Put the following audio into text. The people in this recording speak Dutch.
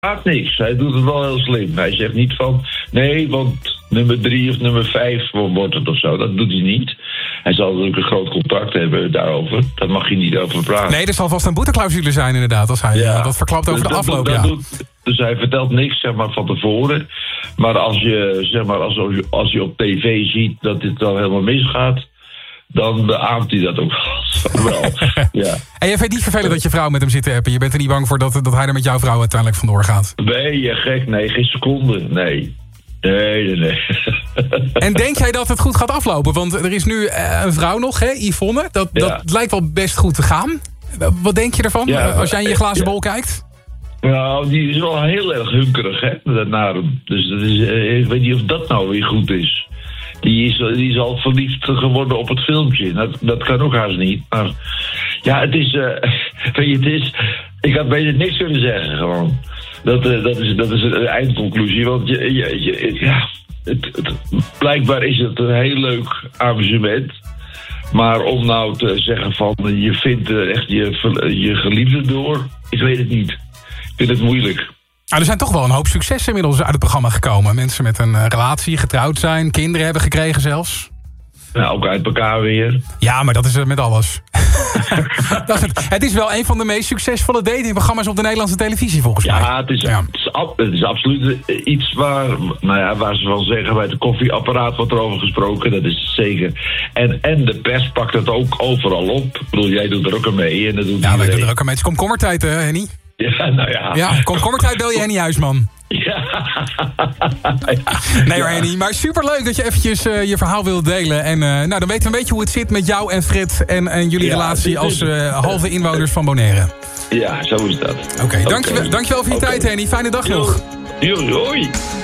Gaat niks. Hij doet het wel heel slim. Hij zegt niet van, nee, want nummer 3 of nummer 5 wordt het of zo. Dat doet hij niet. Hij zal natuurlijk een groot contact hebben daarover. Daar mag je niet over praten. Nee, er zal vast een boeteclausule zijn inderdaad, als hij dat verklapt over de afloop. Dus hij vertelt niks, zeg maar, van tevoren. Maar als je, zeg maar, als je op tv ziet dat dit dan helemaal misgaat, dan beaamt hij dat ook wel. Ja. En je vindt niet vervelend dat je vrouw met hem zit te appen? Je bent er niet bang voor dat hij er met jouw vrouw uiteindelijk vandoor gaat? Ben je gek? Nee, geen seconde. Nee. En denk jij dat het goed gaat aflopen? Want er is nu een vrouw nog, hè, Yvonne. Dat lijkt wel best goed te gaan. Wat denk je ervan, als jij in je glazen bol kijkt? Nou, die is wel heel erg hunkerig, hè, naar hem. Dus dat is, ik weet niet of dat nou weer goed is. Die is al verliefd geworden op het filmpje. Dat kan ook haast niet. Maar ja, het is... weet je, het is... Ik had beter niks kunnen zeggen, gewoon. Dat is de eindconclusie. Want blijkbaar is het een heel leuk amusement. Maar om nou te zeggen van... je vindt echt je geliefde door... Ik weet het niet. Ik vind het moeilijk. Er zijn toch wel een hoop successen inmiddels uit het programma gekomen. Mensen met een relatie, getrouwd zijn, kinderen hebben gekregen zelfs. Ja, ook uit elkaar weer. Ja, maar dat is het met alles. Het is wel een van de meest succesvolle datingprogramma's op de Nederlandse televisie, volgens mij. Ja, het is absoluut iets waar ze van zeggen, bij het koffieapparaat wordt erover gesproken, dat is zeker. En de pers pakt het ook overal op. Ik bedoel, jij doet er ook aan mee. En dat doet wij doen er ook aan mee. Het is komkommertijd, Henny. Ja, nou ja. Ja, komkommertijd bel je Henny Huisman. Ja. Nee hoor, Henny. Maar superleuk dat je eventjes je verhaal wilde delen. En dan weten we een beetje hoe het zit met jou en Fred en jullie relatie als halve inwoners van Bonaire. Ja, zo is dat. Oké. Dankjewel voor je tijd, Henny. Fijne dag nog. Hoi.